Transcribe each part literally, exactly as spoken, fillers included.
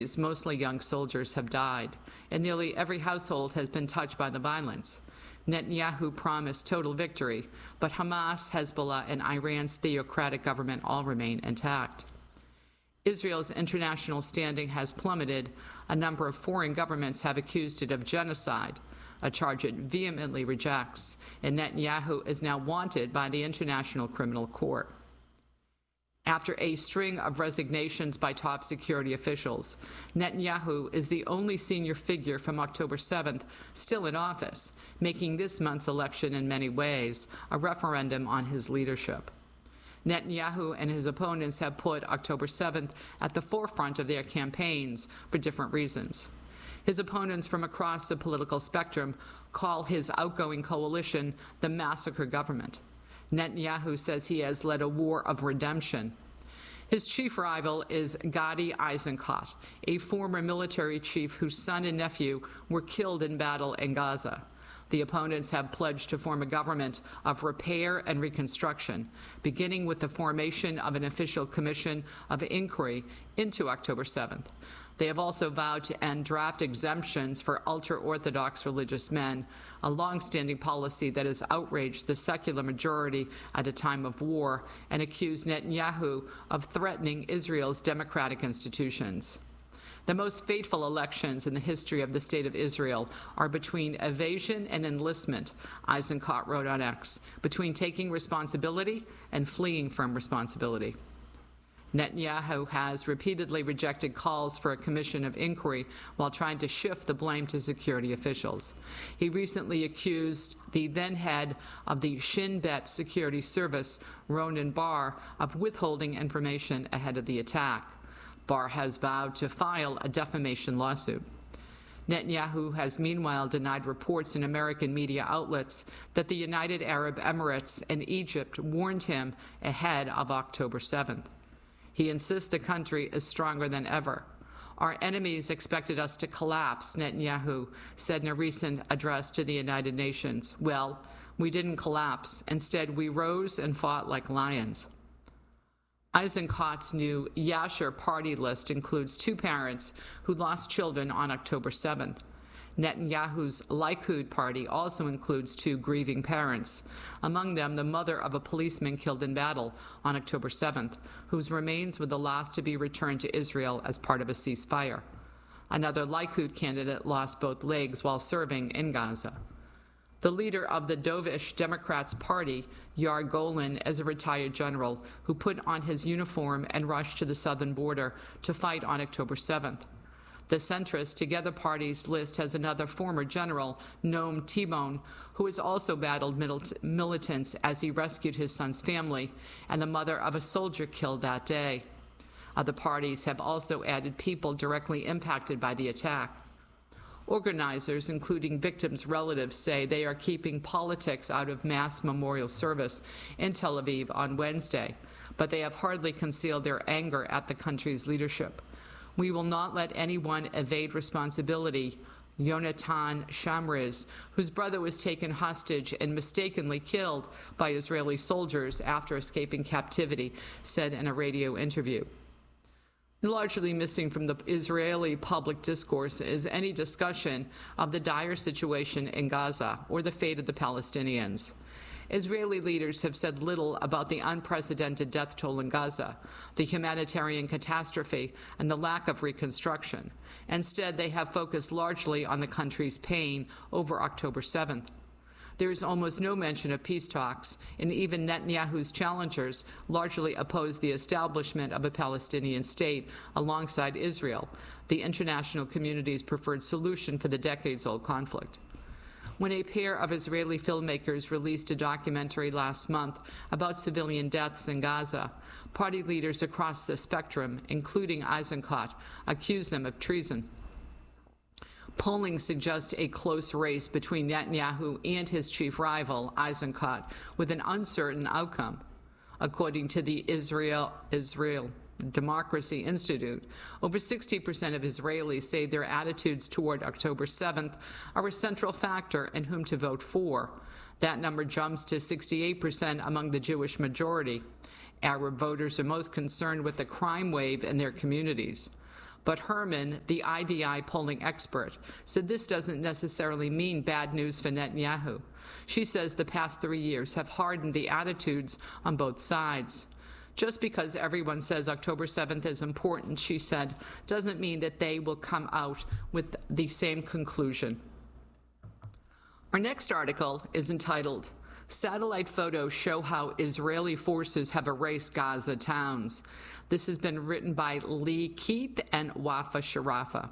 mostly young soldiers have died, and nearly every household has been touched by the violence. Netanyahu promised total victory, but Hamas, Hezbollah, and Iran's theocratic government all remain intact. Israel's international standing has plummeted. A number of foreign governments have accused it of genocide, a charge it vehemently rejects, and Netanyahu is now wanted by the International Criminal Court. After a string of resignations by top security officials, Netanyahu is the only senior figure from October seventh still in office, making this month's election in many ways a referendum on his leadership. Netanyahu and his opponents have put October seventh at the forefront of their campaigns for different reasons. His opponents from across the political spectrum call his outgoing coalition the massacre government. Netanyahu says he has led a war of redemption. His chief rival is Gadi Eisenkot, a former military chief whose son and nephew were killed in battle in Gaza. The opponents have pledged to form a government of repair and reconstruction, beginning with the formation of an official commission of inquiry into October seventh. They have also vowed to end draft exemptions for ultra-Orthodox religious men, a long-standing policy that has outraged the secular majority at a time of war and accused Netanyahu of threatening Israel's democratic institutions. The most fateful elections in the history of the State of Israel are between evasion and enlistment, Eisenkot wrote on X, between taking responsibility and fleeing from responsibility. Netanyahu has repeatedly rejected calls for a commission of inquiry while trying to shift the blame to security officials. He recently accused the then head of the Shin Bet security service, Ronen Bar, of withholding information ahead of the attack. Bar has vowed to file a defamation lawsuit. Netanyahu has meanwhile denied reports in American media outlets that the United Arab Emirates and Egypt warned him ahead of October seventh. He insists the country is stronger than ever. Our enemies expected us to collapse, Netanyahu said in a recent address to the United Nations. Well, we didn't collapse. Instead, we rose and fought like lions. Eisenkot's new Yasher party list includes two parents who lost children on October seventh. Netanyahu's Likud party also includes two grieving parents, among them the mother of a policeman killed in battle on October seventh, whose remains were the last to be returned to Israel as part of a ceasefire. Another Likud candidate lost both legs while serving in Gaza. The leader of the Dovish Democrats Party, Yair Golan, is a retired general who put on his uniform and rushed to the southern border to fight on October seventh. The centrist Together Party's list has another former general, Noam Timon, who has also battled militants as he rescued his son's family and the mother of a soldier killed that day. Other parties have also added people directly impacted by the attack. Organizers, including victims' relatives, say they are keeping politics out of mass memorial service in Tel Aviv on Wednesday, but they have hardly concealed their anger at the country's leadership. We will not let anyone evade responsibility, Yonatan Shamriz, whose brother was taken hostage and mistakenly killed by Israeli soldiers after escaping captivity, said in a radio interview. Largely missing from the Israeli public discourse is any discussion of the dire situation in Gaza or the fate of the Palestinians. Israeli leaders have said little about the unprecedented death toll in Gaza, the humanitarian catastrophe, and the lack of reconstruction. Instead, they have focused largely on the country's pain over October seventh. There is almost no mention of peace talks, and even Netanyahu's challengers largely oppose the establishment of a Palestinian state alongside Israel, the international community's preferred solution for the decades-old conflict. When a pair of Israeli filmmakers released a documentary last month about civilian deaths in Gaza, party leaders across the spectrum, including Eisenkot, accused them of treason. Polling suggests a close race between Netanyahu and his chief rival, Eisenkot, with an uncertain outcome. According to the Israel, Israel Democracy Institute, over sixty percent of Israelis say their attitudes toward October seventh are a central factor in whom to vote for. That number jumps to sixty-eight percent among the Jewish majority. Arab voters are most concerned with the crime wave in their communities. But Herman, the I D I polling expert, said this doesn't necessarily mean bad news for Netanyahu. She says the past three years have hardened the attitudes on both sides. Just because everyone says October seventh is important, she said, doesn't mean that they will come out with the same conclusion. Our next article is entitled, Satellite Photos Show How Israeli Forces Have Erased Gaza Towns. This has been written by Lee Keith and Wafa Sharafa.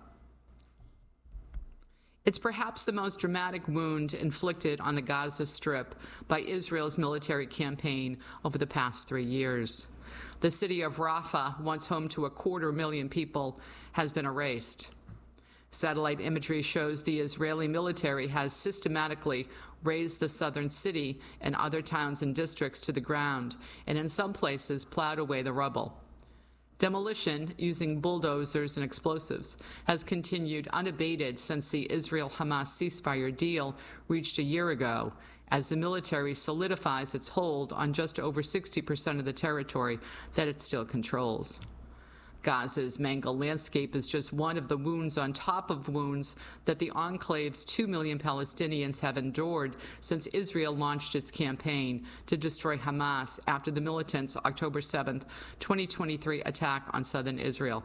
It's perhaps the most dramatic wound inflicted on the Gaza Strip by Israel's military campaign over the past three years. The city of Rafah, once home to a quarter million people, has been erased. Satellite imagery shows the Israeli military has systematically razed the southern city and other towns and districts to the ground, and in some places plowed away the rubble. Demolition using bulldozers and explosives has continued unabated since the Israel-Hamas ceasefire deal reached a year ago, as the military solidifies its hold on just over sixty percent of the territory that it still controls. Gaza's mangled landscape is just one of the wounds on top of wounds that the enclave's two million Palestinians have endured since Israel launched its campaign to destroy Hamas after the militants' October seventh, twenty twenty-three attack on southern Israel.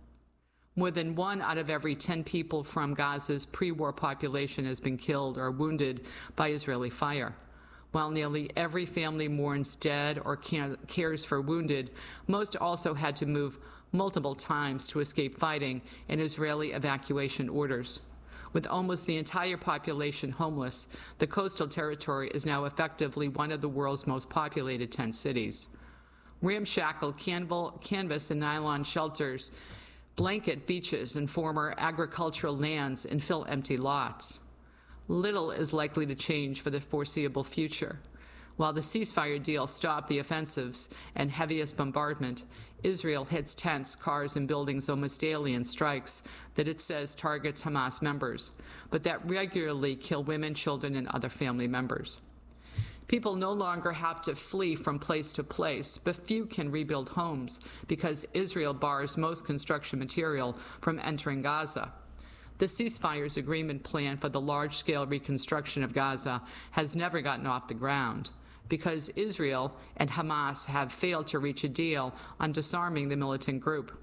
More than one out of every ten people from Gaza's pre-war population has been killed or wounded by Israeli fire. While nearly every family mourns dead or cares for wounded, most also had to move multiple times to escape fighting and Israeli evacuation orders. With almost the entire population homeless, the coastal territory is now effectively one of the world's most populated tent cities. Ramshackle canvas and nylon shelters blanket beaches and former agricultural lands and fill empty lots. Little is likely to change for the foreseeable future. While the ceasefire deal stopped the offensives and heaviest bombardment, Israel hits tents, cars, and buildings almost daily in strikes that it says targets Hamas members, but that regularly kill women, children, and other family members. People no longer have to flee from place to place, but few can rebuild homes because Israel bars most construction material from entering Gaza. The ceasefire's agreement plan for the large-scale reconstruction of Gaza has never gotten off the ground because Israel and Hamas have failed to reach a deal on disarming the militant group.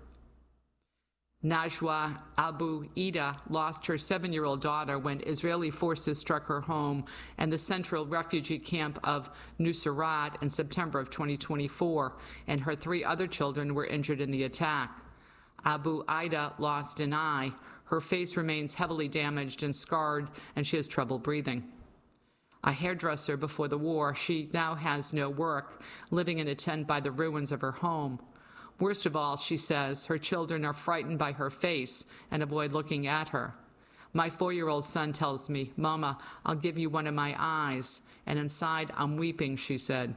Najwa Abu Ida lost her seven-year-old daughter when Israeli forces struck her home and the central refugee camp of Nuseirat in September of twenty twenty-four, and her three other children were injured in the attack. Abu Ida lost an eye. Her face remains heavily damaged and scarred, and she has trouble breathing. A hairdresser before the war, she now has no work, living in a tent by the ruins of her home. Worst of all, she says, her children are frightened by her face and avoid looking at her. My four-year-old son tells me, "Mama, I'll give you one of my eyes," and inside I'm weeping, she said.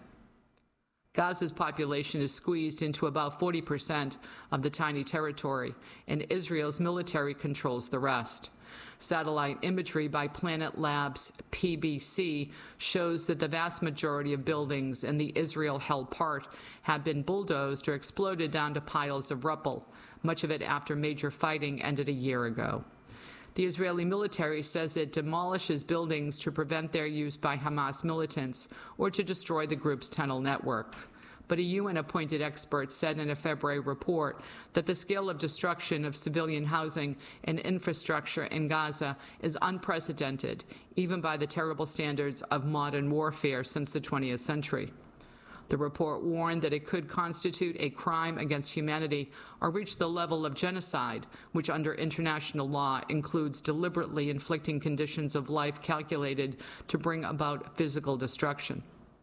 Gaza's population is squeezed into about forty percent of the tiny territory, and Israel's military controls the rest. Satellite imagery by Planet Labs P B C shows that the vast majority of buildings in the Israel-held part have been bulldozed or exploded down to piles of rubble, much of it after major fighting ended a year ago. The Israeli military says it demolishes buildings to prevent their use by Hamas militants or to destroy the group's tunnel network. But a U N-appointed expert said in a February report that the scale of destruction of civilian housing and infrastructure in Gaza is unprecedented, even by the terrible standards of modern warfare since the twentieth century. The report warned that it could constitute a crime against humanity or reach the level of genocide, which under international law includes deliberately inflicting conditions of life calculated to bring about physical destruction.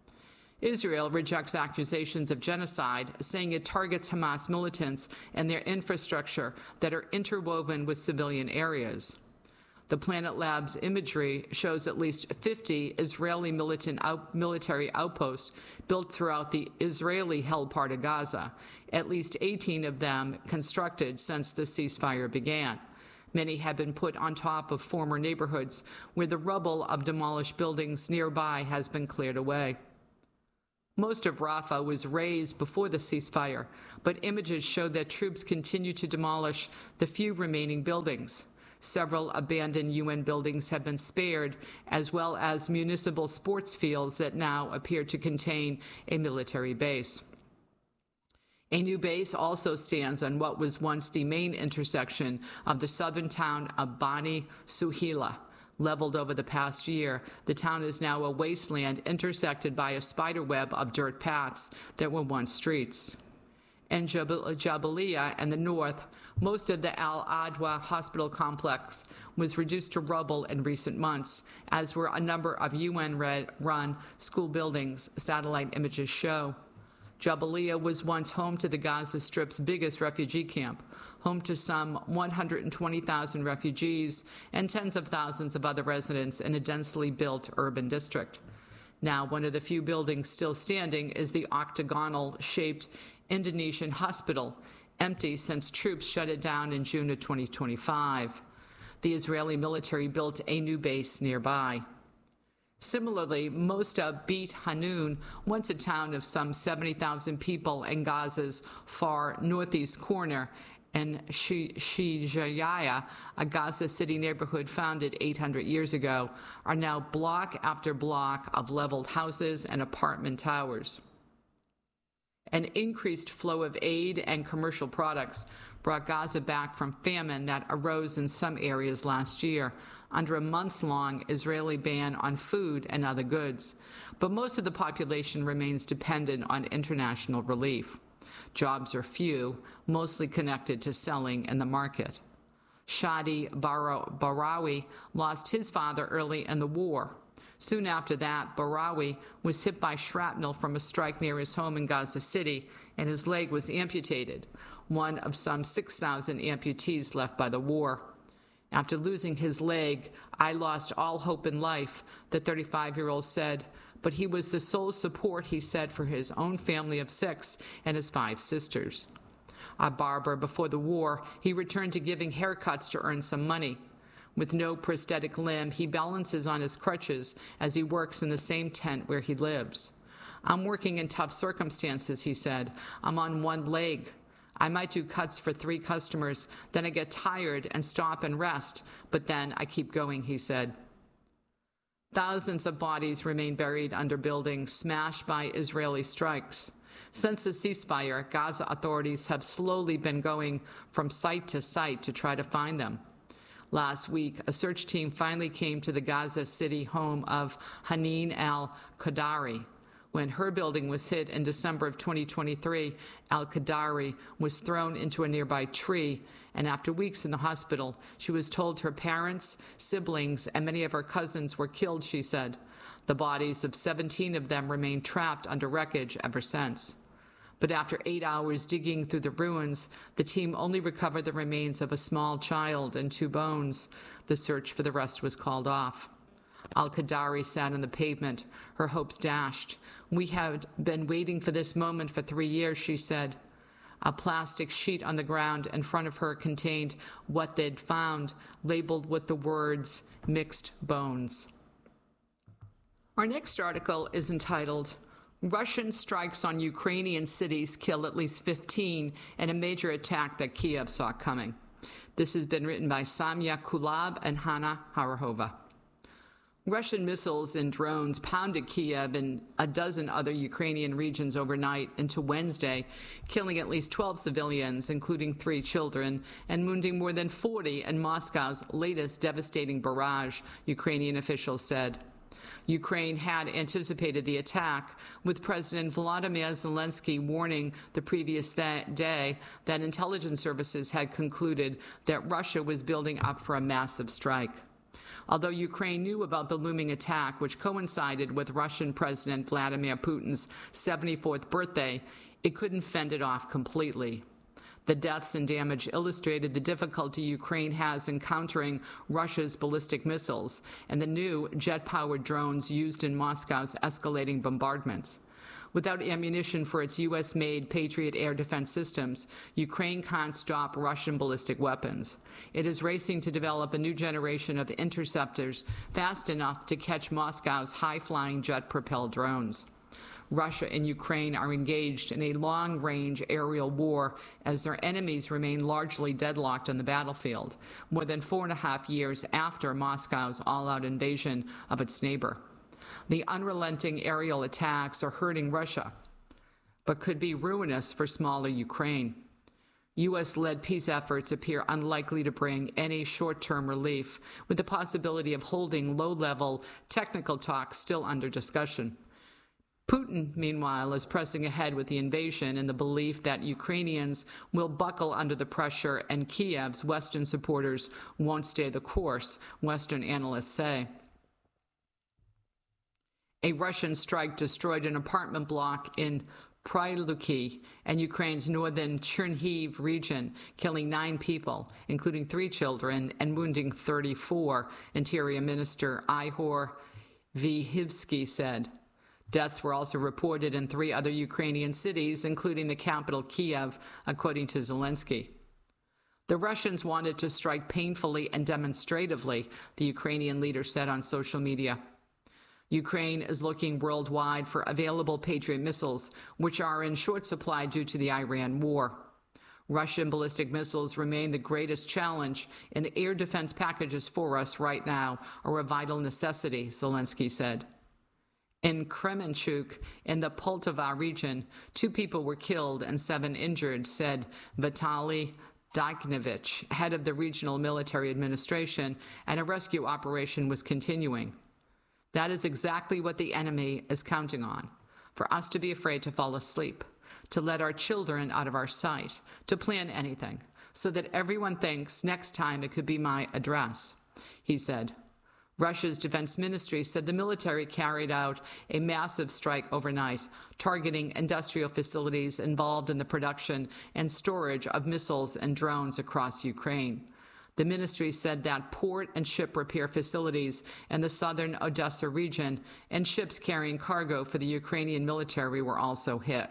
Israel rejects accusations of genocide, saying it targets Hamas militants and their infrastructure that are interwoven with civilian areas. The Planet Labs imagery shows at least fifty Israeli militant out, military outposts built throughout the Israeli-held part of Gaza, at least eighteen of them constructed since the ceasefire began. Many have been put on top of former neighborhoods where the rubble of demolished buildings nearby has been cleared away. Most of Rafah was razed before the ceasefire, but images showed that troops continue to demolish the few remaining buildings. Several abandoned U N buildings have been spared, as well as municipal sports fields that now appear to contain a military base. A new base also stands on what was once the main intersection of the southern town of Bani Suhila. Leveled over the past year, the town is now a wasteland intersected by a spiderweb of dirt paths that were once streets. In Jabalia and the north, most of the Al-Adwa hospital complex was reduced to rubble in recent months, as were a number of U N-run school buildings, satellite images show. Jabalia was once home to the Gaza Strip's biggest refugee camp, home to some one hundred twenty thousand refugees and tens of thousands of other residents in a densely built urban district. Now, one of the few buildings still standing is the octagonal-shaped Indonesian hospital, empty since troops shut it down in June of twenty twenty-five. The Israeli military built a new base nearby. Similarly, most of Beit Hanun, once a town of some seventy thousand people in Gaza's far northeast corner, and Shijaya, a Gaza City neighborhood founded eight hundred years ago, are now block after block of leveled houses and apartment towers. An increased flow of aid and commercial products brought Gaza back from famine that arose in some areas last year under a months-long Israeli ban on food and other goods. But most of the population remains dependent on international relief. Jobs are few, mostly connected to selling in the market. Shadi Barawi lost his father early in the war. Soon after that, Barawi was hit by shrapnel from a strike near his home in Gaza City, and his leg was amputated, one of some six thousand amputees left by the war. After losing his leg, "I lost all hope in life," the thirty-five-year-old said, but he was the sole support, he said, for his own family of six and his five sisters. A barber before the war, he returned to giving haircuts to earn some money. With no prosthetic limb, he balances on his crutches as he works in the same tent where he lives. "I'm working in tough circumstances," he said. "I'm on one leg. I might do cuts for three customers, then I get tired and stop and rest, but then I keep going," he said. Thousands of bodies remain buried under buildings smashed by Israeli strikes. Since the ceasefire, Gaza authorities have slowly been going from site to site to try to find them. Last week, a search team finally came to the Gaza City home of Haneen al-Qadari. When her building was hit in December of twenty twenty-three, al-Qadari was thrown into a nearby tree, and after weeks in the hospital, she was told her parents, siblings, and many of her cousins were killed, she said. The bodies of seventeen of them remain trapped under wreckage ever since. But after eight hours digging through the ruins, the team only recovered the remains of a small child and two bones. The search for the rest was called off. Al-Qadari sat on the pavement, her hopes dashed. "We had been waiting for this moment for three years, she said. A plastic sheet on the ground in front of her contained what they'd found, labeled with the words, "mixed bones." Our next article is entitled, "Russian strikes on Ukrainian cities kill at least fifteen in a major attack that Kiev saw coming." This has been written by Samya Kulab and Hannah Harahova. Russian missiles and drones pounded Kiev and a dozen other Ukrainian regions overnight into Wednesday, killing at least twelve civilians, including three children, and wounding more than forty in Moscow's latest devastating barrage, Ukrainian officials said. Ukraine had anticipated the attack, with President Volodymyr Zelensky warning the previous th- day that intelligence services had concluded that Russia was building up for a massive strike. Although Ukraine knew about the looming attack, which coincided with Russian President Vladimir Putin's seventy-fourth birthday, it couldn't fend it off completely. The deaths and damage illustrated the difficulty Ukraine has in countering Russia's ballistic missiles and the new jet-powered drones used in Moscow's escalating bombardments. Without ammunition for its U S-made Patriot air defense systems, Ukraine can't stop Russian ballistic weapons. It is racing to develop a new generation of interceptors fast enough to catch Moscow's high-flying jet-propelled drones. Russia and Ukraine are engaged in a long-range aerial war as their enemies remain largely deadlocked on the battlefield, more than four and a half years after Moscow's all-out invasion of its neighbor. The unrelenting aerial attacks are hurting Russia, but could be ruinous for smaller Ukraine. U S-led peace efforts appear unlikely to bring any short-term relief, with the possibility of holding low-level technical talks still under discussion. Putin, meanwhile, is pressing ahead with the invasion in the belief that Ukrainians will buckle under the pressure and Kiev's Western supporters won't stay the course, Western analysts say. A Russian strike destroyed an apartment block in Pryluki and Ukraine's northern Chernihiv region, killing nine people, including three children, and wounding thirty-four, Interior Minister Ihor Vyhivsky said. Deaths were also reported in three other Ukrainian cities, including the capital Kiev, according to Zelensky. The Russians wanted to strike painfully and demonstratively, the Ukrainian leader said on social media. Ukraine is looking worldwide for available Patriot missiles, which are in short supply due to the Iran war. Russian ballistic missiles remain the greatest challenge, and the air defense packages for us right now are a vital necessity, Zelensky said. In Kremenchuk, in the Poltava region, two people were killed and seven injured, said Vitaly Dyknovich, head of the regional military administration, and a rescue operation was continuing. That is exactly what the enemy is counting on, for us to be afraid to fall asleep, to let our children out of our sight, to plan anything, so that everyone thinks next time it could be my address, he said. Russia's defense ministry said the military carried out a massive strike overnight, targeting industrial facilities involved in the production and storage of missiles and drones across Ukraine. The ministry said that port and ship repair facilities in the southern Odessa region and ships carrying cargo for the Ukrainian military were also hit.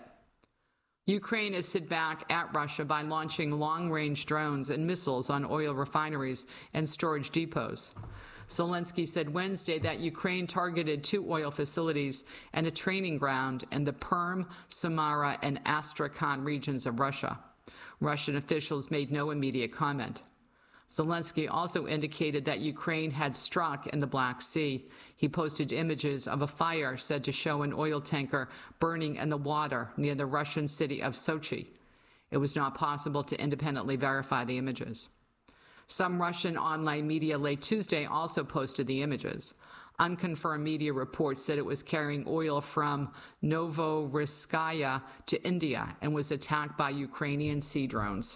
Ukraine has hit back at Russia by launching long-range drones and missiles on oil refineries and storage depots. Zelensky said Wednesday that Ukraine targeted two oil facilities and a training ground in the Perm, Samara, and Astrakhan regions of Russia. Russian officials made no immediate comment. Zelensky also indicated that Ukraine had struck in the Black Sea. He posted images of a fire said to show an oil tanker burning in the water near the Russian city of Sochi. It was not possible to independently verify the images. Some Russian online media late Tuesday also posted the images. Unconfirmed media reports said it was carrying oil from Novorossiysk to India and was attacked by Ukrainian sea drones.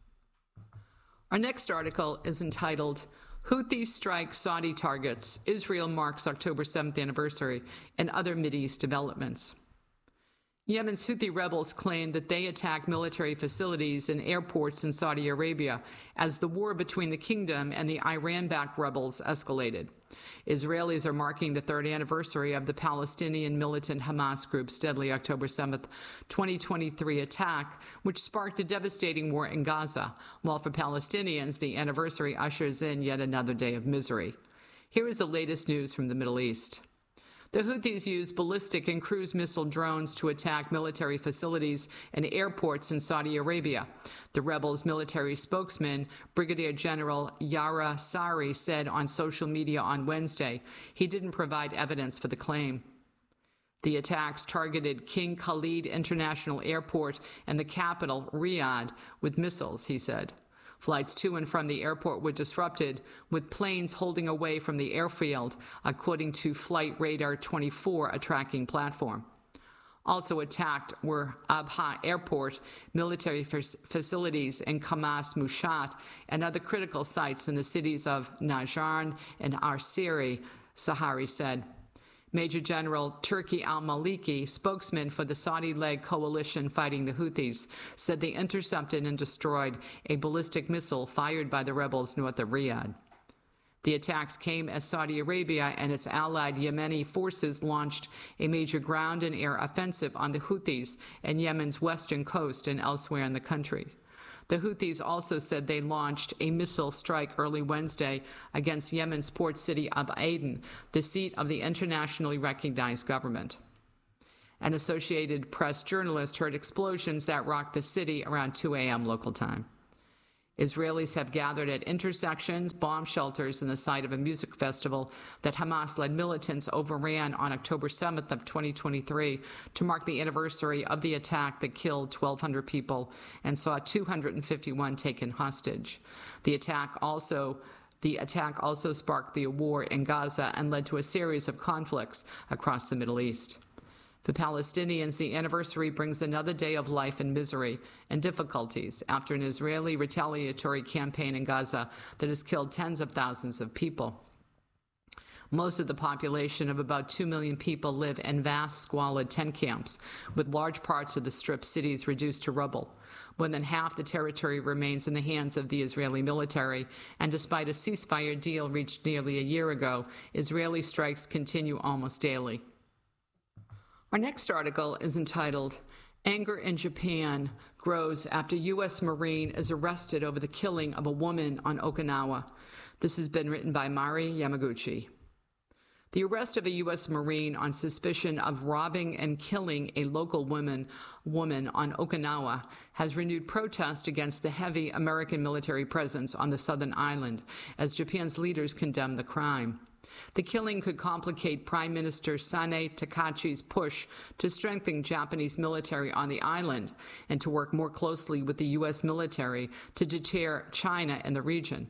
Our next article is entitled, Houthis Strike Saudi Targets, Israel Marks October seventh Anniversary, and Other Mideast Developments. Yemen's Houthi rebels claim that they attacked military facilities and airports in Saudi Arabia as the war between the kingdom and the Iran-backed rebels escalated. Israelis are marking the third anniversary of the Palestinian militant Hamas group's deadly October seventh, twenty twenty-three attack, which sparked a devastating war in Gaza, while for Palestinians, the anniversary ushers in yet another day of misery. Here is the latest news from the Middle East. The Houthis used ballistic and cruise missile drones to attack military facilities and airports in Saudi Arabia. The rebels' military spokesman, Brigadier General Yara Sari, said on social media on Wednesday he didn't provide evidence for the claim. The attacks targeted King Khalid International Airport and the capital, Riyadh, with missiles, he said. Flights to and from the airport were disrupted, with planes holding away from the airfield, according to Flight Radar twenty-four, a tracking platform. Also attacked were Abha Airport, military f- facilities in Kamas Mushat, and other critical sites in the cities of Najran and Arsiri, Sahari said. Major General Turki al-Maliki, spokesman for the Saudi-led coalition fighting the Houthis, said they intercepted and destroyed a ballistic missile fired by the rebels north of Riyadh. The attacks came as Saudi Arabia and its allied Yemeni forces launched a major ground and air offensive on the Houthis and Yemen's western coast and elsewhere in the country. The Houthis also said they launched a missile strike early Wednesday against Yemen's port city of Aden, the seat of the internationally recognized government. An Associated Press journalist heard explosions that rocked the city around two a.m. local time. Israelis have gathered at intersections, bomb shelters, and the site of a music festival that Hamas-led militants overran on October seventh of twenty twenty-three to mark the anniversary of the attack that killed twelve hundred people and saw two hundred fifty-one taken hostage. The attack also The attack also sparked the war in Gaza and led to a series of conflicts across the Middle East. For Palestinians, the anniversary brings another day of life and misery and difficulties after an Israeli retaliatory campaign in Gaza that has killed tens of thousands of people. Most of the population of about two million people live in vast, squalid tent camps, with large parts of the Strip cities reduced to rubble. More than half the territory remains in the hands of the Israeli military, and despite a ceasefire deal reached nearly a year ago, Israeli strikes continue almost daily. Our next article is entitled, Anger in Japan Grows After U S Marine is Arrested Over the Killing of a Woman on Okinawa. This has been written by Mari Yamaguchi. The arrest of a U S Marine on suspicion of robbing and killing a local woman, woman on Okinawa has renewed protest against the heavy American military presence on the southern island as Japan's leaders condemn the crime. The killing could complicate Prime Minister Sanae Takachi's push to strengthen Japanese military on the island and to work more closely with the U S military to deter China in the region.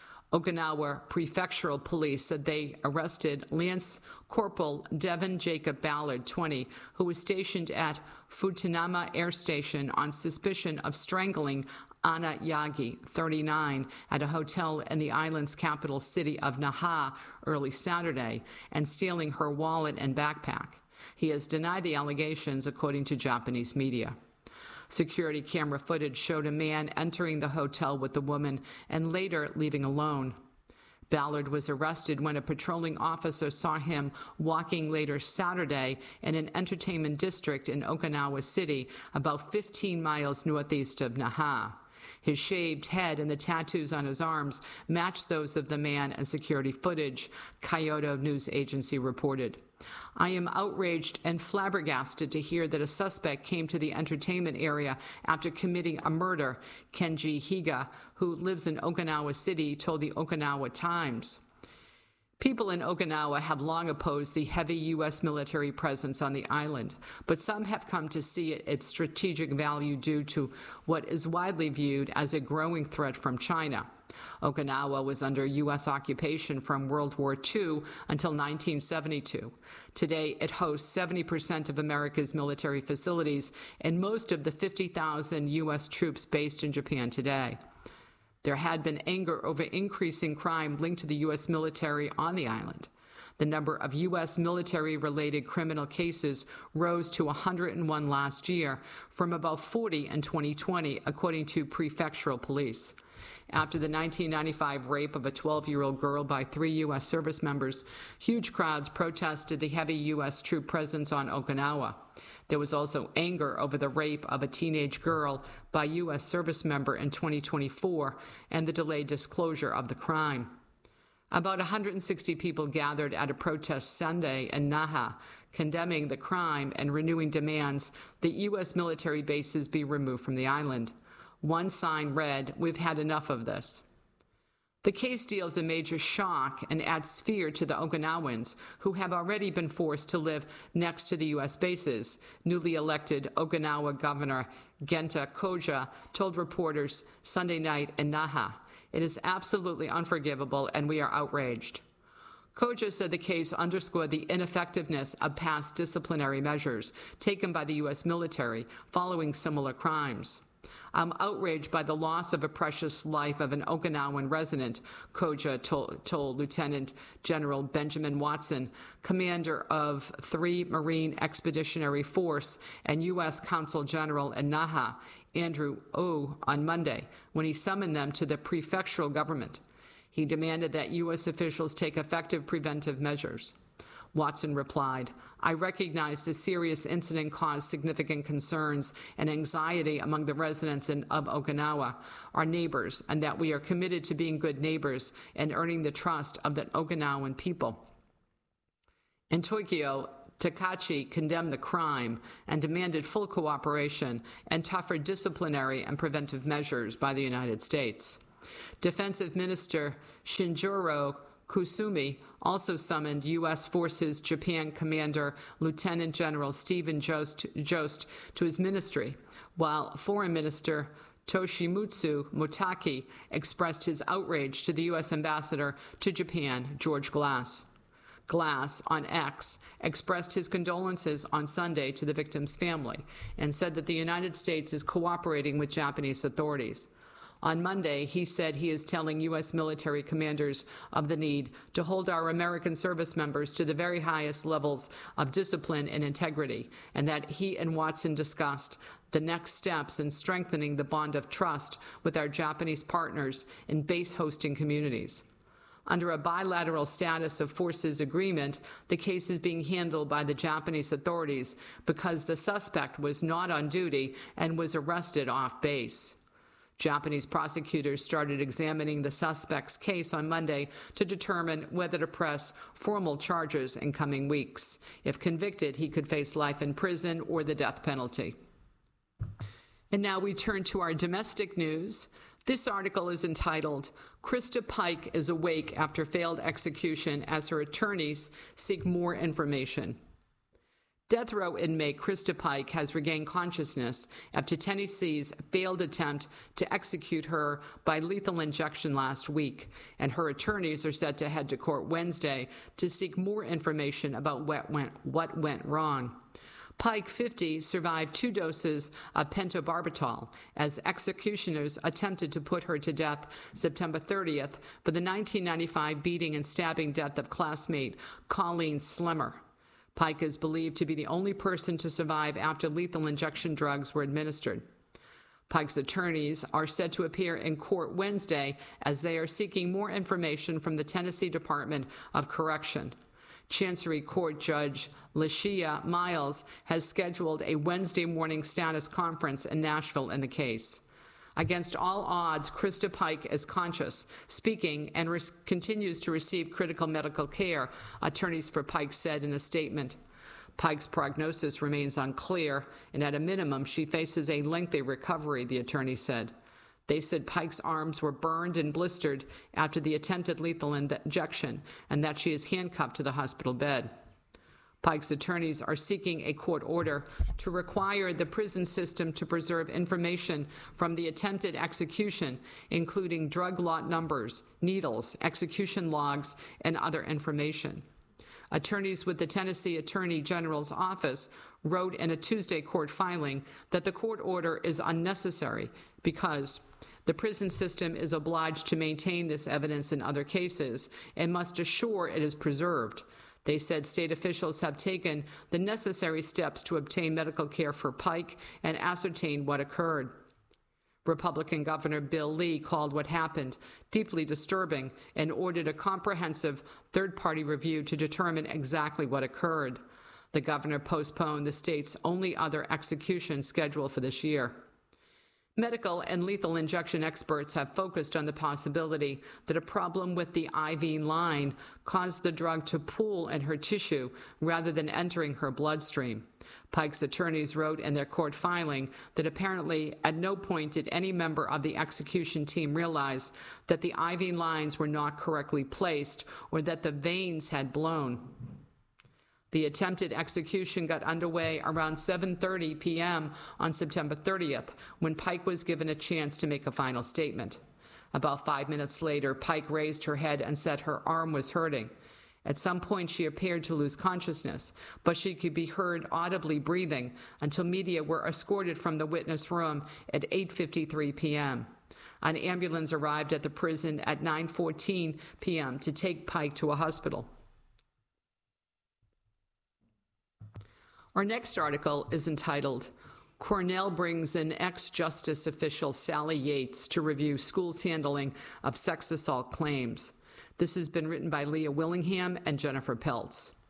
Okinawa Prefectural Police said they arrested Lance Corporal Devin Jacob Ballard, twenty, who was stationed at Futanama Air Station on suspicion of strangling Anna Yagi, thirty-nine, at a hotel in the island's capital city of Naha early Saturday and stealing her wallet and backpack. He has denied the allegations, according to Japanese media. Security camera footage showed a man entering the hotel with the woman and later leaving alone. Ballard was arrested when a patrolling officer saw him walking later Saturday in an entertainment district in Okinawa City, about fifteen miles northeast of Naha. His shaved head and the tattoos on his arms matched those of the man in security footage, Kyodo News Agency reported. I am outraged and flabbergasted to hear that a suspect came to the entertainment area after committing a murder, Kenji Higa, who lives in Okinawa City, told the Okinawa Times. People in Okinawa have long opposed the heavy U S military presence on the island, but some have come to see its strategic value due to what is widely viewed as a growing threat from China. Okinawa was under U S occupation from World War Two until nineteen seventy-two. Today, it hosts seventy percent of America's military facilities and most of the fifty thousand U S troops based in Japan today. There had been anger over increasing crime linked to the U S military on the island. The number of U S military-related criminal cases rose to one hundred one last year from about forty in twenty twenty, according to prefectural police. After the nineteen ninety-five rape of a twelve-year-old girl by three U S service members, huge crowds protested the heavy U S troop presence on Okinawa. There was also anger over the rape of a teenage girl by U S service member in twenty twenty-four and the delayed disclosure of the crime. About one hundred sixty people gathered at a protest Sunday in Naha, condemning the crime and renewing demands that U S military bases be removed from the island. One sign read, "We've had enough of this." The case deals a major shock and adds fear to the Okinawans, who have already been forced to live next to the U S bases. Newly elected Okinawa Governor Genta Koja told reporters Sunday night in Naha, "It is absolutely unforgivable and we are outraged." Koja said the case underscored the ineffectiveness of past disciplinary measures taken by the U S military following similar crimes. "I'm outraged by the loss of a precious life of an Okinawan resident," Koja told, told Lieutenant General Benjamin Watson, commander of three Marine Expeditionary Force and U S Consul General in Naha, Andrew O, on Monday, when he summoned them to the prefectural government. He demanded that U S officials take effective preventive measures. Watson replied, "I recognize the serious incident caused significant concerns and anxiety among the residents in, of Okinawa, our neighbors, and that we are committed to being good neighbors and earning the trust of the Okinawan people." In Tokyo, Takachi condemned the crime and demanded full cooperation and tougher disciplinary and preventive measures by the United States. Defense Minister Shinjiro Kusumi also summoned U S Forces Japan Commander Lieutenant General Stephen Jost, Jost to his ministry, while Foreign Minister Toshimitsu Motaki expressed his outrage to the U S Ambassador to Japan, George Glass. Glass, on X, expressed his condolences on Sunday to the victim's family and said that the United States is cooperating with Japanese authorities. On Monday, he said he is telling U S military commanders of the need to hold our American service members to the very highest levels of discipline and integrity, and that he and Watson discussed the next steps in strengthening the bond of trust with our Japanese partners in base hosting communities. Under a bilateral status of forces agreement, the case is being handled by the Japanese authorities because the suspect was not on duty and was arrested off base. Japanese prosecutors started examining the suspect's case on Monday to determine whether to press formal charges in coming weeks. If convicted, he could face life in prison or the death penalty. And now we turn to our domestic news. This article is entitled, "Krista Pike is Awake After Failed Execution as Her Attorneys Seek More Information." Death row inmate Krista Pike has regained consciousness after Tennessee's failed attempt to execute her by lethal injection last week, and her attorneys are set to head to court Wednesday to seek more information about what went, what went wrong. Pike, fifty, survived two doses of pentobarbital as executioners attempted to put her to death September thirtieth for the nineteen ninety-five beating and stabbing death of classmate Colleen Slemmer. Pike is believed to be the only person to survive after lethal injection drugs were administered. Pike's attorneys are set to appear in court Wednesday as they are seeking more information from the Tennessee Department of Correction. Chancery Court Judge Lashia Miles has scheduled a Wednesday morning status conference in Nashville in the case. Against all odds, Krista Pike is conscious, speaking, and res- continues to receive critical medical care, attorneys for Pike said in a statement. Pike's prognosis remains unclear, and at a minimum, she faces a lengthy recovery, the attorney said. They said Pike's arms were burned and blistered after the attempted lethal injection, and that she is handcuffed to the hospital bed. Pike's attorneys are seeking a court order to require the prison system to preserve information from the attempted execution, including drug lot numbers, needles, execution logs, and other information. Attorneys with the Tennessee Attorney General's office wrote in a Tuesday court filing that the court order is unnecessary because the prison system is obliged to maintain this evidence in other cases and must assure it is preserved. They said state officials have taken the necessary steps to obtain medical care for Pike and ascertain what occurred. Republican Governor Bill Lee called what happened deeply disturbing and ordered a comprehensive third-party review to determine exactly what occurred. The governor postponed the state's only other execution scheduled for this year. Medical and lethal injection experts have focused on the possibility that a problem with the I V line caused the drug to pool in her tissue rather than entering her bloodstream. Pike's attorneys wrote in their court filing that apparently at no point did any member of the execution team realize that the I V lines were not correctly placed or that the veins had blown. The attempted execution got underway around seven thirty p.m. on September thirtieth, when Pike was given a chance to make a final statement. About five minutes later, Pike raised her head and said her arm was hurting. At some point, she appeared to lose consciousness, but she could be heard audibly breathing until media were escorted from the witness room at eight fifty-three p.m. An ambulance arrived at the prison at nine fourteen p.m. to take Pike to a hospital. Our next article is entitled, "Cornell Brings in Ex-Justice Official Sally Yates to Review School's Handling of Sex Assault Claims." This has been written by Leah Willingham and Jennifer Peltz.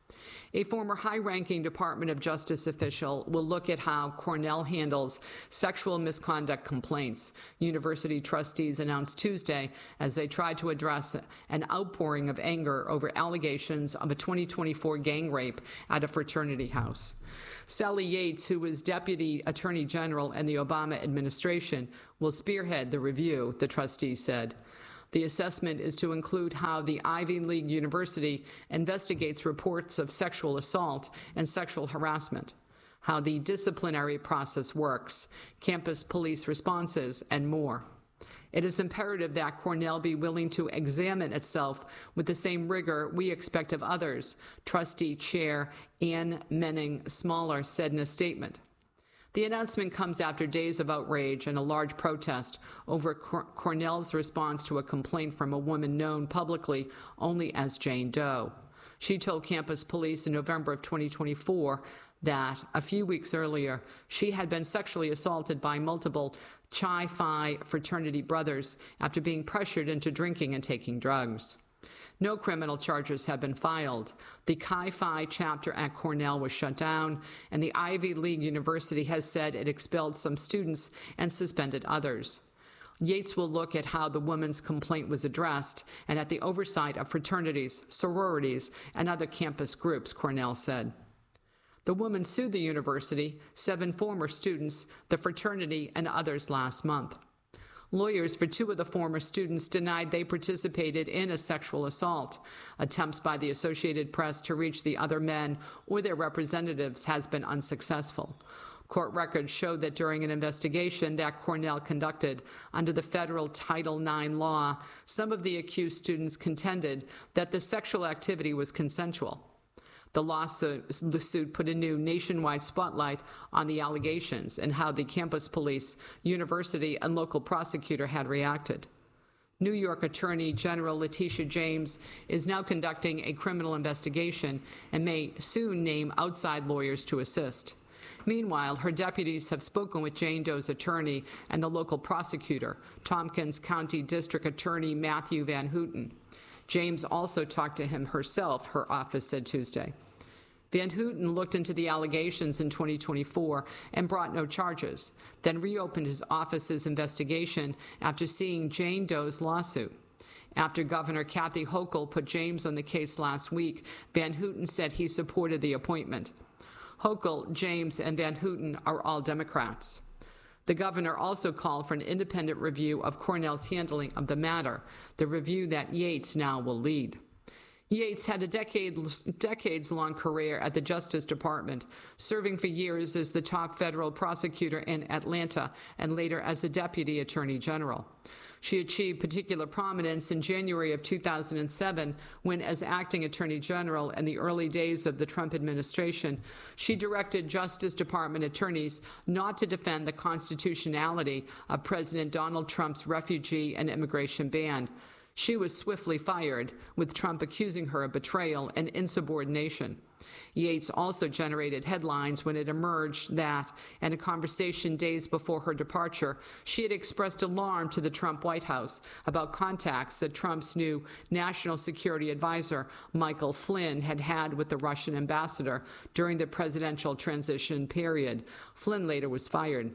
A former high-ranking Department of Justice official will look at how Cornell handles sexual misconduct complaints, university trustees announced Tuesday as they tried to address an outpouring of anger over allegations of a twenty twenty-four gang rape at a fraternity house. Sally Yates, who was Deputy Attorney General in the Obama administration, will spearhead the review, the trustee said. The assessment is to include how the Ivy League University investigates reports of sexual assault and sexual harassment, how the disciplinary process works, campus police responses, and more. It is imperative that Cornell be willing to examine itself with the same rigor we expect of others, Trustee Chair Ann Menning-Smaller said in a statement. The announcement comes after days of outrage and a large protest over Cor- Cornell's response to a complaint from a woman known publicly only as Jane Doe. She told campus police in November of twenty twenty-four that a few weeks earlier she had been sexually assaulted by multiple Chi Phi fraternity brothers after being pressured into drinking and taking drugs. No criminal charges have been filed. The Chi Phi chapter at Cornell was shut down, and the Ivy League University has said it expelled some students and suspended others. Yates will look at how the woman's complaint was addressed and at the oversight of fraternities, sororities, and other campus groups, Cornell said. The woman sued the university, seven former students, the fraternity, and others last month. Lawyers for two of the former students denied they participated in a sexual assault. Attempts by the Associated Press to reach the other men or their representatives has been unsuccessful. Court records show that during an investigation that Cornell conducted under the federal Title nine law, some of the accused students contended that the sexual activity was consensual. The lawsuit put a new nationwide spotlight on the allegations and how the campus police, university, and local prosecutor had reacted. New York Attorney General Letitia James is now conducting a criminal investigation and may soon name outside lawyers to assist. Meanwhile, her deputies have spoken with Jane Doe's attorney and the local prosecutor, Tompkins County District Attorney Matthew Van Houten. James also talked to him herself, her office said Tuesday. Van Houten looked into the allegations in twenty twenty-four and brought no charges, then reopened his office's investigation after seeing Jane Doe's lawsuit. After Governor Kathy Hochul put James on the case last week, Van Houten said he supported the appointment. Hochul, James, and Van Houten are all Democrats. The governor also called for an independent review of Cornell's handling of the matter, the review that Yates now will lead. Yates had a decade, decades-long career at the Justice Department, serving for years as the top federal prosecutor in Atlanta and later as the Deputy Attorney General. She achieved particular prominence in January of two thousand seven when, as acting Attorney General in the early days of the Trump administration, she directed Justice Department attorneys not to defend the constitutionality of President Donald Trump's refugee and immigration ban. She was swiftly fired, with Trump accusing her of betrayal and insubordination. Yates also generated headlines when it emerged that, in a conversation days before her departure, she had expressed alarm to the Trump White House about contacts that Trump's new national security advisor, Michael Flynn, had had with the Russian ambassador during the presidential transition period. Flynn later was fired.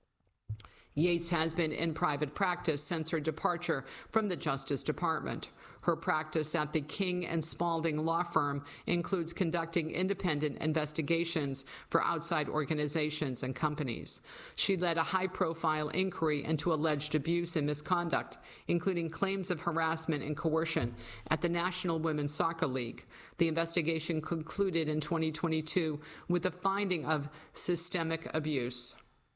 Yates has been in private practice since her departure from the Justice Department. Her practice at the King and Spalding law firm includes conducting independent investigations for outside organizations and companies. She led a high-profile inquiry into alleged abuse and misconduct, including claims of harassment and coercion at the National Women's Soccer League. The investigation concluded in twenty twenty-two with the finding of systemic abuse.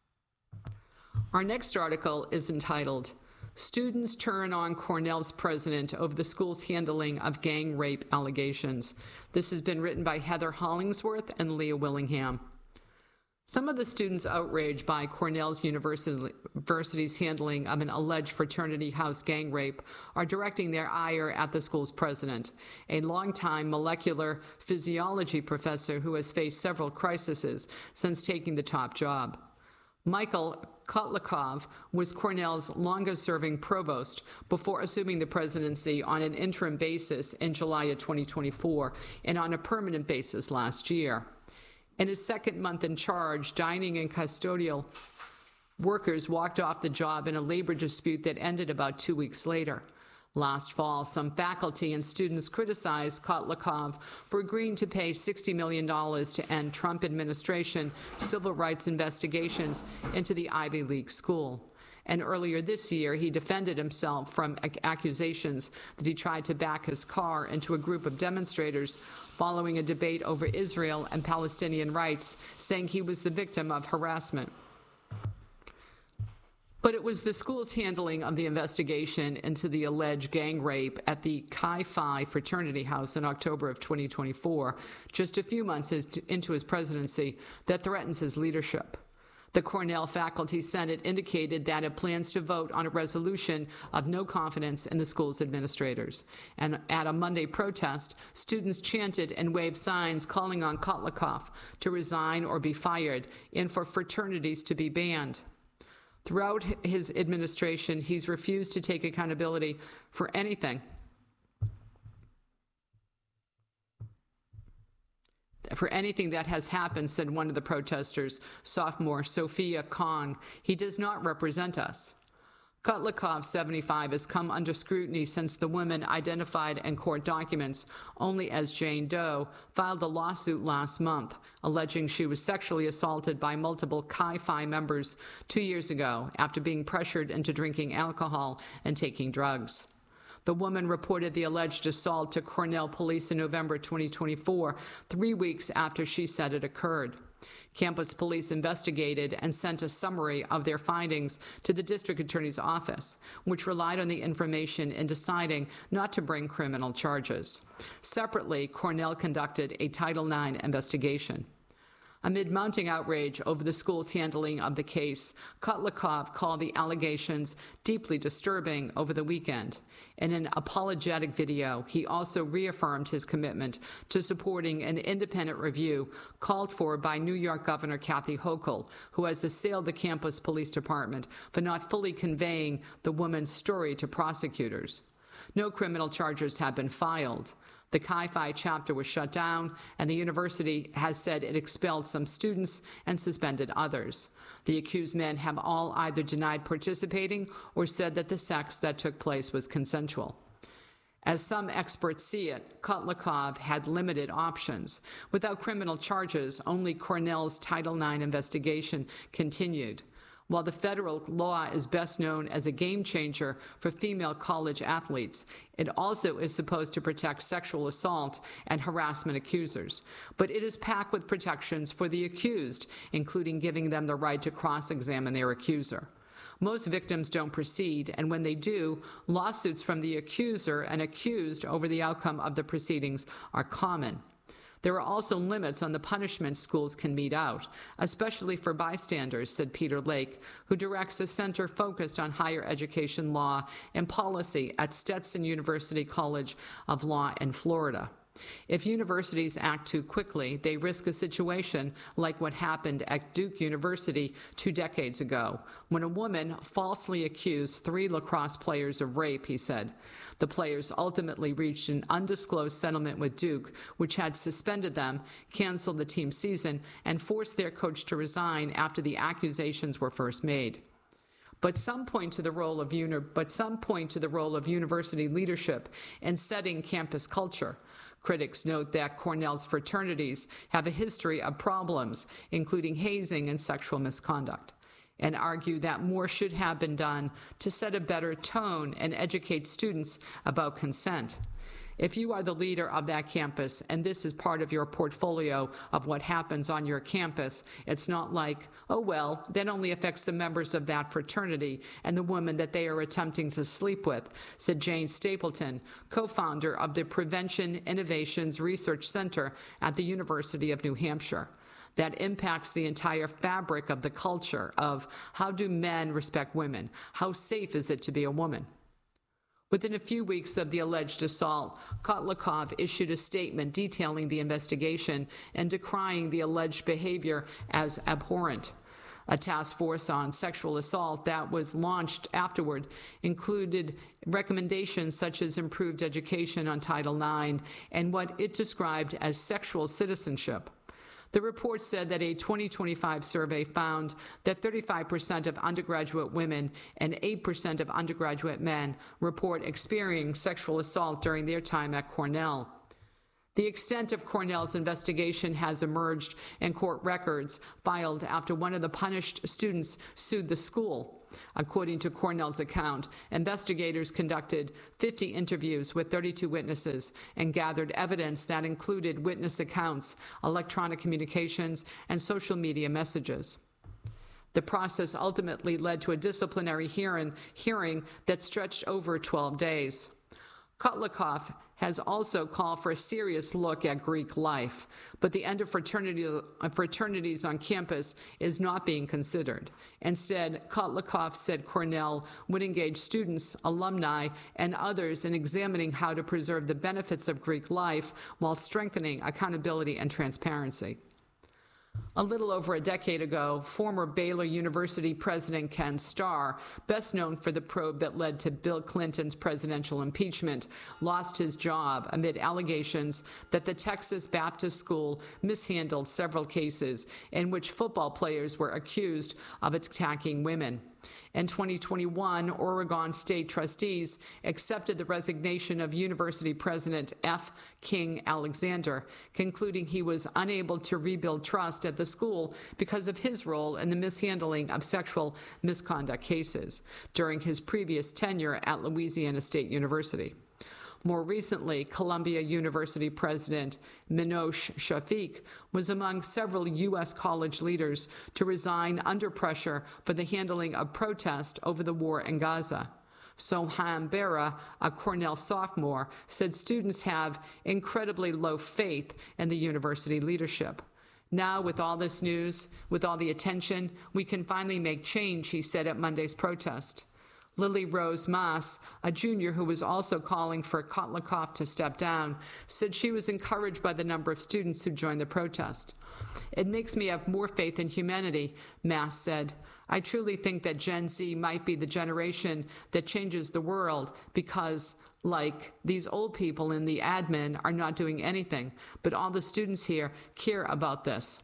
Our next article is entitled, Students Turn on Cornell's President Over the School's Handling of Gang Rape Allegations. This has been written by Heather Hollingsworth and Leah Willingham. Some of the students outraged by Cornell's university's handling of an alleged fraternity house gang rape are directing their ire at the school's president, a longtime molecular physiology professor who has faced several crises since taking the top job. Michael Kotlikov was Cornell's longest-serving provost before assuming the presidency on an interim basis in July of twenty twenty-four and on a permanent basis last year. In his second month in charge, dining and custodial workers walked off the job in a labor dispute that ended about two weeks later. Last fall, some faculty and students criticized Kotlikov for agreeing to pay sixty million dollars to end Trump administration civil rights investigations into the Ivy League school. And earlier this year, he defended himself from accusations that he tried to back his car into a group of demonstrators following a debate over Israel and Palestinian rights, saying he was the victim of harassment. But it was the school's handling of the investigation into the alleged gang rape at the Chi Phi fraternity house in October of twenty twenty-four, just a few months into his presidency, that threatens his leadership. The Cornell Faculty Senate indicated that it plans to vote on a resolution of no confidence in the school's administrators. And at a Monday protest, students chanted and waved signs calling on Kotlikov to resign or be fired and for fraternities to be banned. Throughout his administration, he's refused to take accountability for anything. For anything that has happened, said one of the protesters, sophomore Sophia Kong. He does not represent us. Kotlikov, seventy-five, has come under scrutiny since the woman, identified in court documents only as Jane Doe, filed a lawsuit last month alleging she was sexually assaulted by multiple Chi Phi members two years ago after being pressured into drinking alcohol and taking drugs. The woman reported the alleged assault to Cornell police in November twenty twenty-four, three weeks after she said it occurred. Campus police investigated and sent a summary of their findings to the district attorney's office, which relied on the information in deciding not to bring criminal charges. Separately, Cornell conducted a Title nine investigation. Amid mounting outrage over the school's handling of the case, Kotlikov called the allegations deeply disturbing over the weekend. In an apologetic video, he also reaffirmed his commitment to supporting an independent review called for by New York Governor Kathy Hochul, who has assailed the campus police department for not fully conveying the woman's story to prosecutors. No criminal charges have been filed. The Chi Phi chapter was shut down, and the university has said it expelled some students and suspended others. The accused men have all either denied participating or said that the sex that took place was consensual. As some experts see it, Kotlikov had limited options. Without criminal charges, only Cornell's Title nine investigation continued. While the federal law is best known as a game changer for female college athletes, it also is supposed to protect sexual assault and harassment accusers. But it is packed with protections for the accused, including giving them the right to cross-examine their accuser. Most victims don't proceed, and when they do, lawsuits from the accuser and accused over the outcome of the proceedings are common. There are also limits on the punishment schools can mete out, especially for bystanders, said Peter Lake, who directs a center focused on higher education law and policy at Stetson University College of Law in Florida. If universities act too quickly, they risk a situation like what happened at Duke University two decades ago, when a woman falsely accused three lacrosse players of rape, he said. The players ultimately reached an undisclosed settlement with Duke, which had suspended them, canceled the team's season, and forced their coach to resign after the accusations were first made. But some point to the role of uni- but some point to the role of university leadership in setting campus culture. Critics note that Cornell's fraternities have a history of problems, including hazing and sexual misconduct, and argue that more should have been done to set a better tone and educate students about consent. If you are the leader of that campus and this is part of your portfolio of what happens on your campus, it's not like, oh, well, that only affects the members of that fraternity and the woman that they are attempting to sleep with, said Jane Stapleton, co-founder of the Prevention Innovations Research Center at the University of New Hampshire. That impacts the entire fabric of the culture of how do men respect women? How safe is it to be a woman? Within a few weeks of the alleged assault, Kotlikov issued a statement detailing the investigation and decrying the alleged behavior as abhorrent. A task force on sexual assault that was launched afterward included recommendations such as improved education on Title nine and what it described as sexual citizenship. The report said that a twenty twenty-five survey found that thirty-five percent of undergraduate women and eight percent of undergraduate men report experiencing sexual assault during their time at Cornell. The extent of Cornell's investigation has emerged in court records filed after one of the punished students sued the school. According to Cornell's account, investigators conducted fifty interviews with thirty-two witnesses and gathered evidence that included witness accounts, electronic communications, and social media messages. The process ultimately led to a disciplinary hearing, hearing that stretched over twelve days. Kotlikoff has also called for a serious look at Greek life, but the end of fraternity, fraternities on campus is not being considered. Instead, Kotlikoff said Cornell would engage students, alumni, and others in examining how to preserve the benefits of Greek life while strengthening accountability and transparency. A little over a decade ago, former Baylor University President Ken Starr, best known for the probe that led to Bill Clinton's presidential impeachment, lost his job amid allegations that the Texas Baptist School mishandled several cases in which football players were accused of attacking women. In twenty twenty-one, Oregon State trustees accepted the resignation of University President F. King Alexander, concluding he was unable to rebuild trust at the school because of his role in the mishandling of sexual misconduct cases during his previous tenure at Louisiana State University. More recently, Columbia University President Minouche Shafik was among several U S college leaders to resign under pressure for the handling of protest over the war in Gaza. Soham Bera, a Cornell sophomore, said students have incredibly low faith in the university leadership. Now, with all this news, with all the attention, we can finally make change, he said at Monday's protest. Lily Rose Maas, a junior who was also calling for Kotlikoff to step down, said she was encouraged by the number of students who joined the protest. It makes me have more faith in humanity, Maas said. I truly think that Gen Z might be the generation that changes the world because, like, these old people in the admin are not doing anything, but all the students here care about this.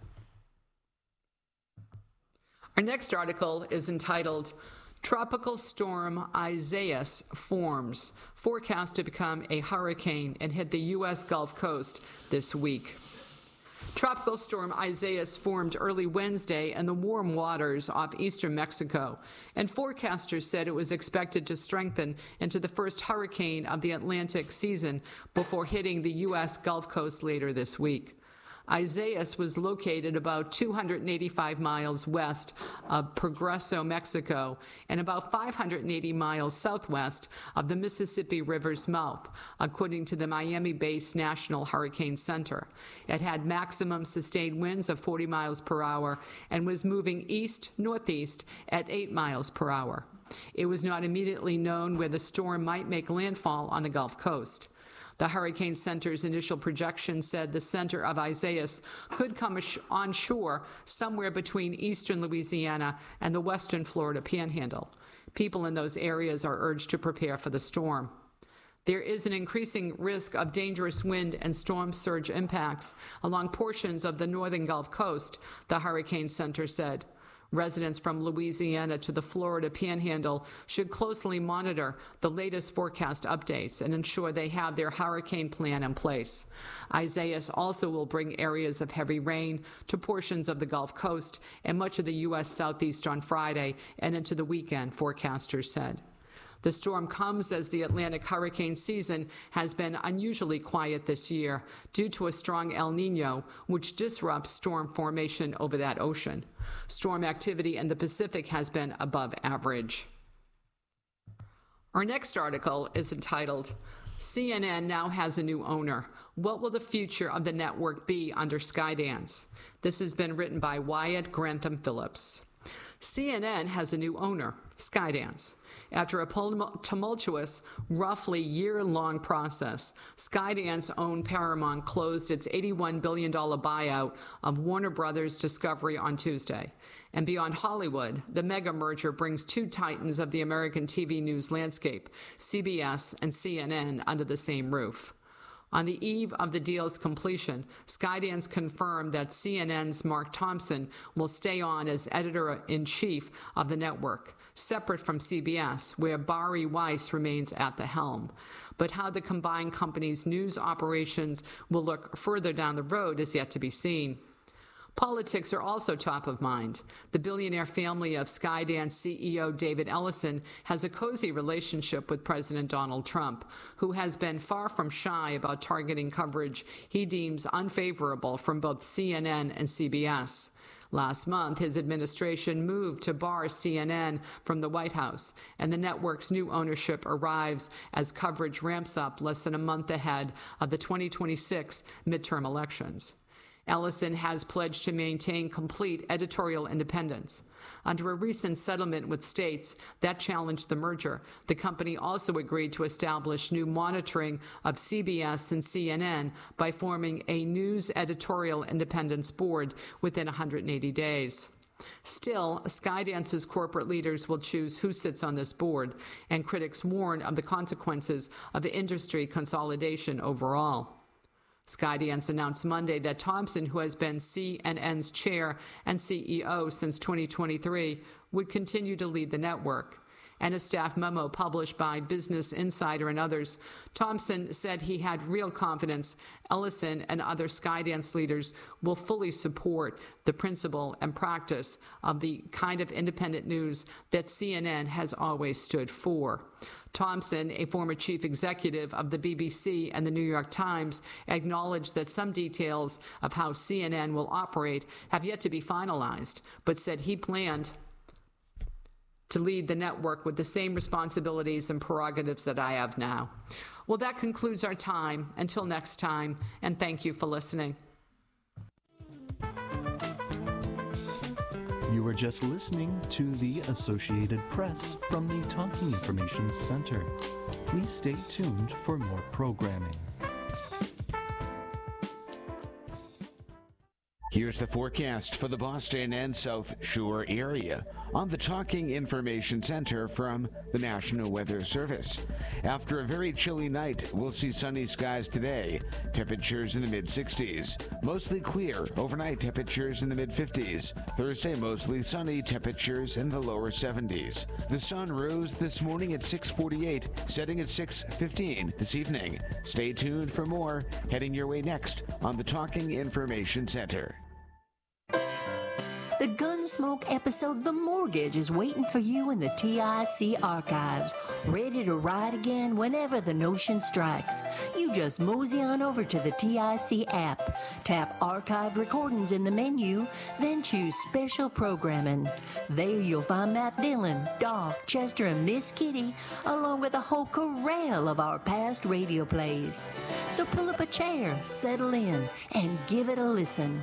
Our next article is entitled, Tropical Storm Isaias Forms, Forecast to Become a Hurricane and Hit the U S Gulf Coast this week. Tropical Storm Isaias formed early Wednesday in the warm waters off eastern Mexico, and forecasters said it was expected to strengthen into the first hurricane of the Atlantic season before hitting the U S Gulf Coast later this week. Isaias was located about two hundred eighty-five miles west of Progreso, Mexico, and about five hundred eighty miles southwest of the Mississippi River's mouth, according to the Miami-based National Hurricane Center. It had maximum sustained winds of forty miles per hour and was moving east-northeast at eight miles per hour. It was not immediately known where the storm might make landfall on the Gulf Coast. The Hurricane Center's initial projection said the center of Isaias could come on shore somewhere between eastern Louisiana and the western Florida Panhandle. People in those areas are urged to prepare for the storm. There is an increasing risk of dangerous wind and storm surge impacts along portions of the northern Gulf Coast, the Hurricane Center said. Residents from Louisiana to the Florida Panhandle should closely monitor the latest forecast updates and ensure they have their hurricane plan in place. Isaias also will bring areas of heavy rain to portions of the Gulf Coast and much of the U S Southeast on Friday and into the weekend, forecasters said. The storm comes as the Atlantic hurricane season has been unusually quiet this year due to a strong El Niño, which disrupts storm formation over that ocean. Storm activity in the Pacific has been above average. Our next article is entitled, C N N Now Has a New Owner. What will the future of the network be under Skydance? This has been written by Wyatt Grantham Phillips. C N N has a new owner. Skydance. After a tumultuous, roughly year-long process, Skydance-owned Paramount closed its eighty-one billion dollars buyout of Warner Brothers Discovery on Tuesday. And beyond Hollywood, the mega merger brings two titans of the American T V news landscape, C B S and C N N, under the same roof. On the eve of the deal's completion, Skydance confirmed that C N N's Mark Thompson will stay on as editor-in-chief of the network, separate from C B S, where Bari Weiss remains at the helm. But how the combined company's news operations will look further down the road is yet to be seen. Politics are also top of mind. The billionaire family of Skydance C E O David Ellison has a cozy relationship with President Donald Trump, who has been far from shy about targeting coverage he deems unfavorable from both C N N and C B S. Last month, his administration moved to bar C N N from the White House, and the network's new ownership arrives as coverage ramps up less than a month ahead of the twenty twenty-six midterm elections. Ellison has pledged to maintain complete editorial independence. Under a recent settlement with states that challenged the merger, the company also agreed to establish new monitoring of C B S and C N N by forming a news editorial independence board within one hundred eighty days. Still, Skydance's corporate leaders will choose who sits on this board, and critics warn of the consequences of industry consolidation overall. Skydance announced Monday that Thompson, who has been C N N's chair and C E O since twenty twenty-three, would continue to lead the network. In a staff memo published by Business Insider and others, Thompson said he had real confidence Ellison and other Skydance leaders will fully support the principle and practice of the kind of independent news that C N N has always stood for. Thompson, a former chief executive of the B B C and the New York Times, acknowledged that some details of how C N N will operate have yet to be finalized, but said he planned to lead the network with the same responsibilities and prerogatives that I have now. Well, that concludes our time. Until next time, and thank you for listening. You were just listening to the Associated Press from the Talking Information Center. Please stay tuned for more programming. Here's the forecast for the Boston and South Shore area on the Talking Information Center from the National Weather Service. After a very chilly night, we'll see sunny skies today. Temperatures in the mid sixties. Mostly clear. Overnight temperatures in the mid fifties. Thursday, mostly sunny. Temperatures in the lower seventies. The sun rose this morning at six forty-eight, setting at six fifteen this evening. Stay tuned for more. Heading your way next on the Talking Information Center. The Gunsmoke episode The Mortgage is waiting for you in the T I C archives, ready to ride again whenever the notion strikes. You just mosey on over to the T I C app, tap Archived Recordings in the menu, then choose Special Programming. There you'll find Matt Dillon, Doc, Chester, and Miss Kitty, along with a whole corral of our past radio plays. So pull up a chair, settle in, and give it a listen.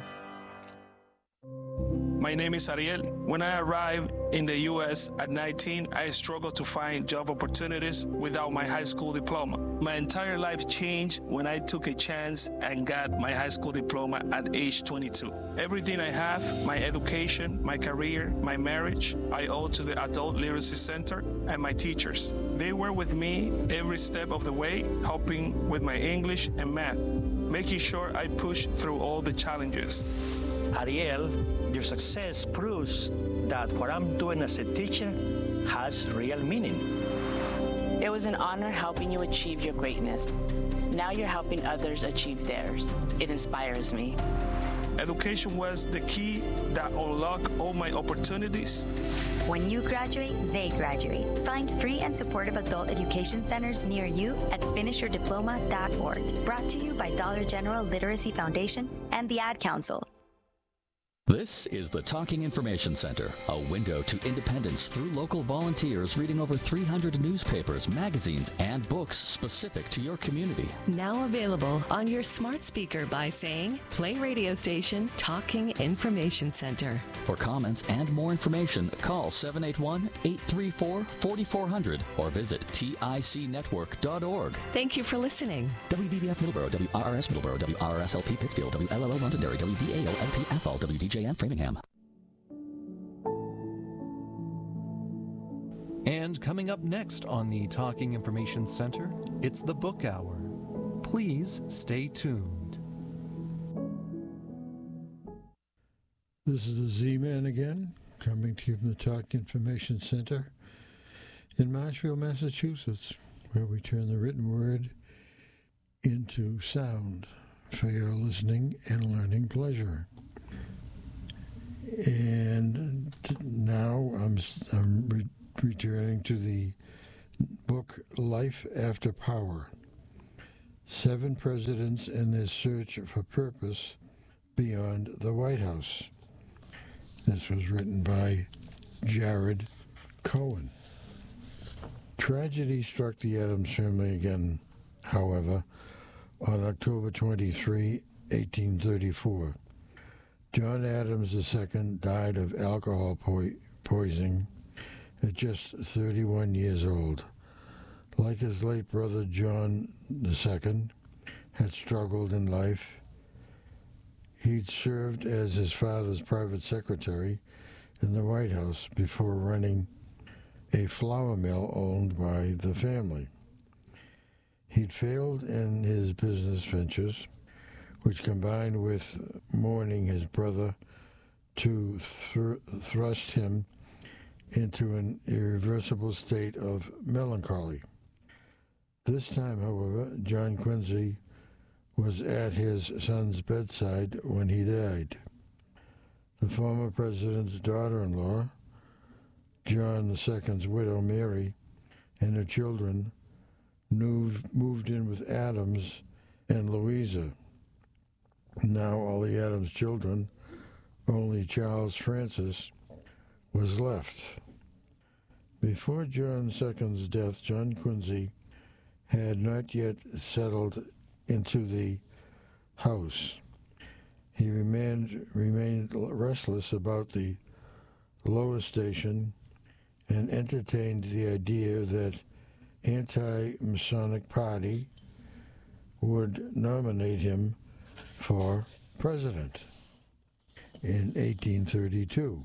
My name is Ariel. When I arrived in the U S at nineteen, I struggled to find job opportunities without my high school diploma. My entire life changed when I took a chance and got my high school diploma at age twenty-two. Everything I have, my education, my career, my marriage, I owe to the Adult Literacy Center and my teachers. They were with me every step of the way, helping with my English and math, making sure I push through all the challenges. Ariel, your success proves that what I'm doing as a teacher has real meaning. It was an honor helping you achieve your greatness. Now you're helping others achieve theirs. It inspires me. Education was the key that unlocked all my opportunities. When you graduate, they graduate. Find free and supportive adult education centers near you at finish your diploma dot org. Brought to you by Dollar General Literacy Foundation and the Ad Council. This is the Talking Information Center, a window to independence through local volunteers reading over three hundred newspapers, magazines, and books specific to your community. Now available on your smart speaker by saying, play radio station Talking Information Center. For comments and more information, call seven eight one, eight three four, four four zero zero or visit tic network dot org. Thank you for listening. W V B F Middleborough, W R R S Middleborough, W R R S L P Pittsfield, W L L O Londonderry, W D A O L P Athol, W D J N Framingham. And coming up next on the Talking Information Center, it's the Book Hour. Please stay tuned. This is the Z-Man again, coming to you from the Talking Information Center in Marshfield, Massachusetts, where we turn the written word into sound for your listening and learning pleasure. And t- now I'm, I'm re- returning to the book Life After Power, Seven Presidents and Their Search for Purpose Beyond the White House. This was written by Jared Cohen. Tragedy struck the Adams family again, however, on October twenty-third, eighteen thirty-four. John Adams the Second died of alcohol po- poisoning at just thirty-one years old. Like his late brother John the Second, had struggled in life. He'd served as his father's private secretary in the White House before running a flour mill owned by the family. He'd failed in his business ventures, which combined with mourning his brother to thr- thrust him into an irreversible state of melancholy. This time, however, John Quincy was at his son's bedside when he died. The former president's daughter-in-law, John the Second's widow, Mary, and her children moved, moved in with Adams and Louisa. Now all the Adams children, only Charles Francis, was left. Before John the Second's death, John Quincy had not yet settled into the house. He remained, remained restless about the lower station and entertained the idea that anti-Masonic Party would nominate him for president in eighteen thirty-two.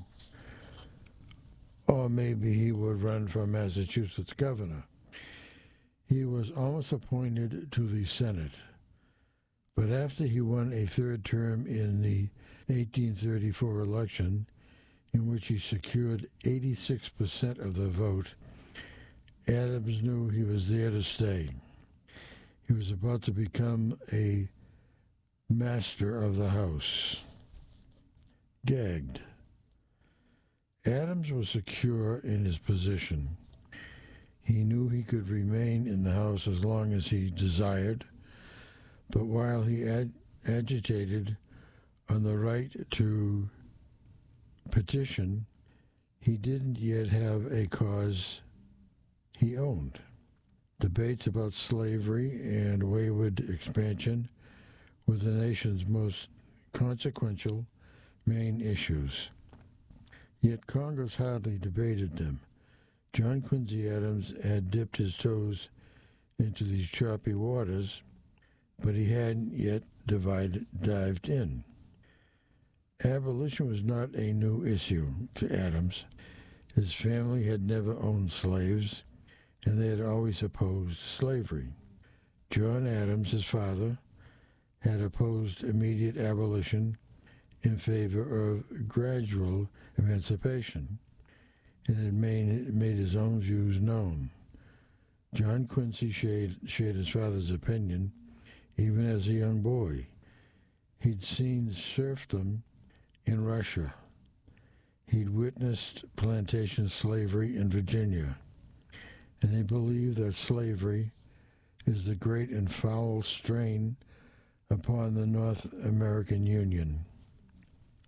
Or maybe he would run for Massachusetts governor. He was almost appointed to the Senate, but after he won a third term in the eighteen thirty-four election, in which he secured eighty-six percent of the vote, Adams knew he was there to stay. He was about to become a master of the House. Gagged. Adams was secure in his position. He knew he could remain in the House as long as he desired, but while he ag- agitated on the right to petition, he didn't yet have a cause he owned. Debates about slavery and wayward expansion were the nation's most consequential main issues. Yet Congress hardly debated them. John Quincy Adams had dipped his toes into these choppy waters, but he hadn't yet divided, dived in. Abolition was not a new issue to Adams. His family had never owned slaves, and they had always opposed slavery. John Adams, his father, had opposed immediate abolition in favor of gradual emancipation, and had made, made his own views known. John Quincy shared, shared his father's opinion even as a young boy. He'd seen serfdom in Russia. He'd witnessed plantation slavery in Virginia, and he believed that slavery is the great and foul strain upon the North American Union.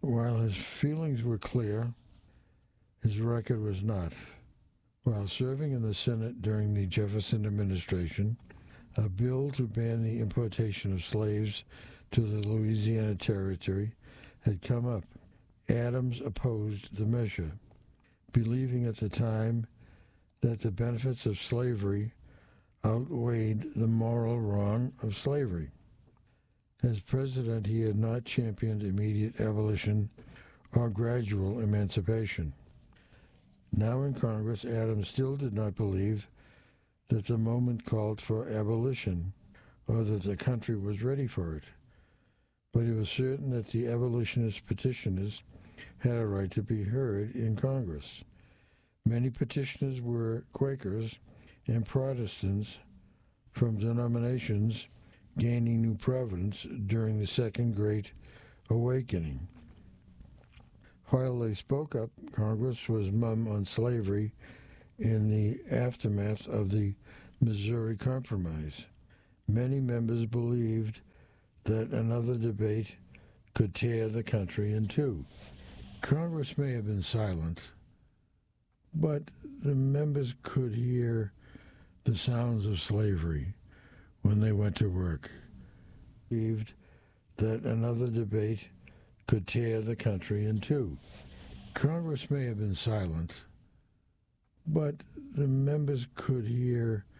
While his feelings were clear, his record was not. While serving in the Senate during the Jefferson administration, a bill to ban the importation of slaves to the Louisiana Territory had come up. Adams opposed the measure, believing at the time that the benefits of slavery outweighed the moral wrong of slavery. As president, he had not championed immediate abolition or gradual emancipation. Now in Congress, Adams still did not believe that the moment called for abolition or that the country was ready for it, but he was certain that the abolitionist petitioners had a right to be heard in Congress. Many petitioners were Quakers and Protestants from denominations gaining new providence during the Second Great Awakening. While they spoke up, Congress was mum on slavery in the aftermath of the Missouri Compromise. Many members believed that another debate could tear the country in two. Congress may have been silent, but the members could hear the sounds of slavery when they went to work. Believed that another debate could tear the country in two. Congress may have been silent, but the members could hear